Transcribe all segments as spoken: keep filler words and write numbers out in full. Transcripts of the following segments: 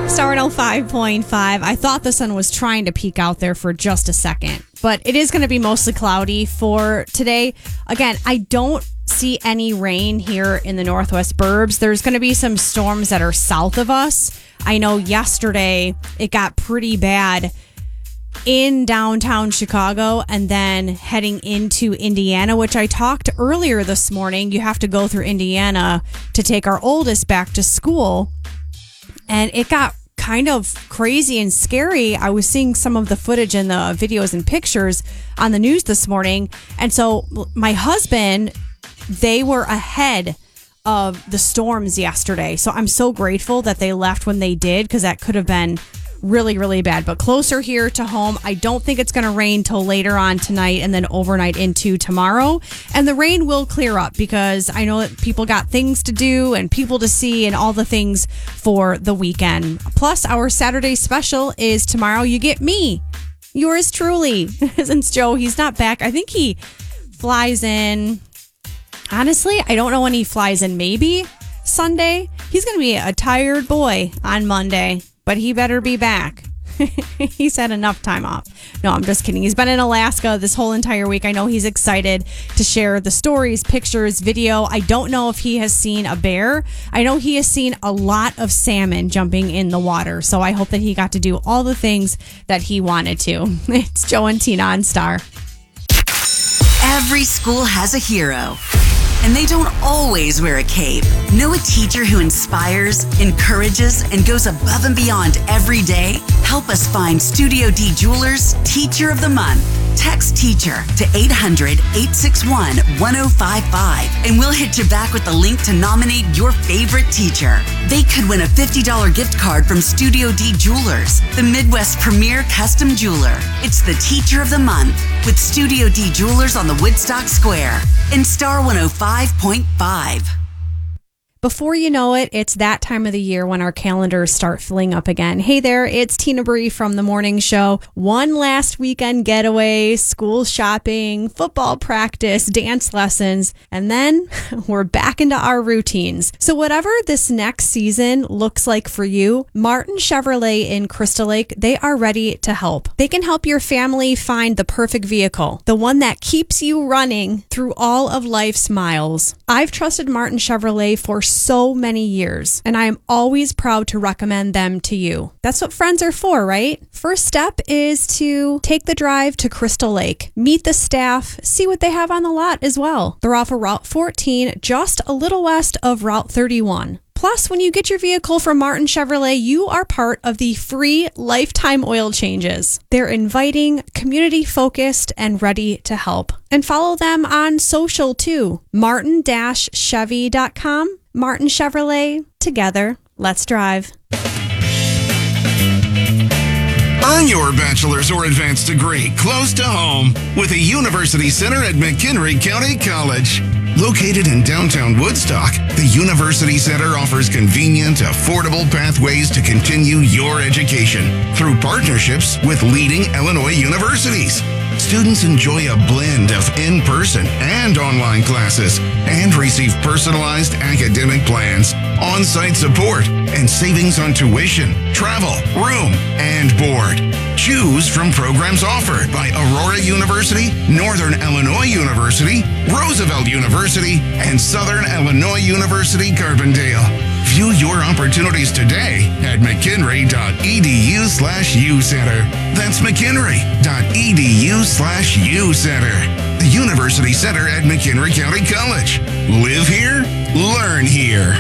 Star one oh five point five. I thought the sun was trying to peek out there for just a second, but it is going to be mostly cloudy for today. Again, I don't see any rain here in the Northwest Burbs. There's going to be some storms that are south of us. I know yesterday it got pretty bad in downtown Chicago and then heading into Indiana, which I talked earlier this morning. You have to go through Indiana to take our oldest back to school. And it got kind of crazy and scary. I was seeing some of the footage and the videos and pictures on the news this morning. And so my husband, they were ahead of the storms yesterday. So I'm so grateful that they left when they did, because that could have been really, really bad. But closer here to home, I don't think it's going to rain till later on tonight and then overnight into tomorrow. And the rain will clear up, because I know that people got things to do and people to see and all the things for the weekend. Plus, our Saturday special is tomorrow. You get me, yours truly. Since Joe, he's not back. I think he flies in. Honestly, I don't know when he flies in. Maybe Sunday. He's going to be a tired boy on Monday. But he better be back. He's had enough time off. No, I'm just kidding. He's been in Alaska this whole entire week. I know he's excited to share the stories, pictures, video. I don't know if he has seen a bear. I know he has seen a lot of salmon jumping in the water. So I hope that he got to do all the things that he wanted to. It's Joe and Tina on Star. Every school has a hero, and they don't always wear a cape. Know a teacher who inspires, encourages, and goes above and beyond every day? Help us find Studio D Jewelers Teacher of the Month. Text teacher to eight hundred, eight six one, one oh five five, and we'll hit you back with the link to nominate your favorite teacher. They could win a fifty dollars gift card from Studio D Jewelers, the Midwest's premier custom jeweler. It's the Teacher of the Month with Studio D Jewelers on the Woodstock Square in Star one oh five point five. Before you know it, it's that time of the year when our calendars start filling up again. Hey there, it's Tina Bree from The Morning Show. One last weekend getaway, school shopping, football practice, dance lessons, and then we're back into our routines. So whatever this next season looks like for you, Martin Chevrolet in Crystal Lake, they are ready to help. They can help your family find the perfect vehicle, the one that keeps you running through all of life's miles. I've trusted Martin Chevrolet for so many years, and I am always proud to recommend them to you. That's what friends are for, right? First step is to take the drive to Crystal Lake, meet the staff, see what they have on the lot as well. They're off of Route fourteen, just a little west of Route thirty-one. Plus, when you get your vehicle from Martin Chevrolet, you are part of the free lifetime oil changes. They're inviting, community-focused, and ready to help. And follow them on social too. martin dash chevy dot com. Martin Chevrolet. Together, let's drive. Earn your bachelor's or advanced degree close to home with a University Center at McHenry County College. Located in downtown Woodstock, the University Center offers convenient, affordable pathways to continue your education through partnerships with leading Illinois universities. Students enjoy a blend of in-person and online classes and receive personalized academic plans, on-site support, and savings on tuition, travel, room, and board. Choose from programs offered by Aurora University, Northern Illinois University, Roosevelt University, and Southern Illinois University Carbondale. View your opportunities today at mchenry.edu slash ucenter. That's mchenry.edu slash ucenter. The University Center at McHenry County College. Live here, learn here.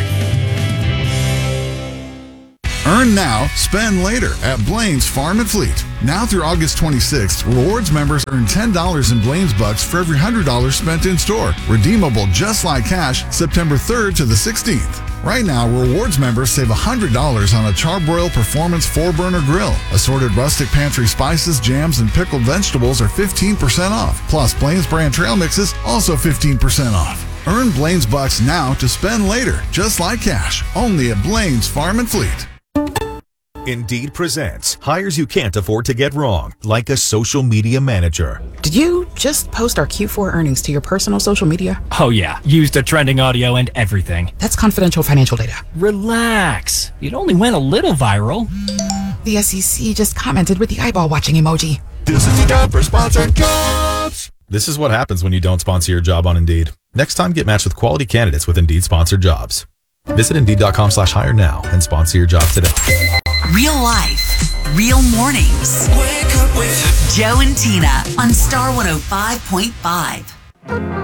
Earn now, spend later at Blaine's Farm and Fleet. Now through August twenty-sixth, Rewards members earn ten dollars in Blaine's Bucks for every one hundred dollars spent in store. Redeemable just like cash September third to the sixteenth. Right now, Rewards members save one hundred dollars on a Charbroil Performance four burner grill. Assorted rustic pantry spices, jams, and pickled vegetables are fifteen percent off. Plus, Blaine's brand trail mixes also fifteen percent off. Earn Blaine's Bucks now to spend later, just like cash. Only at Blaine's Farm and Fleet. Indeed presents hires you can't afford to get wrong, like a social media manager. Did you just post our Q four earnings to your personal social media? Oh yeah, used the trending audio and everything. That's confidential financial data. Relax. It only went a little viral. The S E C just commented with the eyeball watching emoji. This is the time for sponsored jobs. This is what happens when you don't sponsor your job on Indeed. Next time, get matched with quality candidates with Indeed sponsored jobs. Visit Indeed.com slash hire now and sponsor your job today. Real life, real mornings. Wake up with Joe and Tina on Star one oh five point five.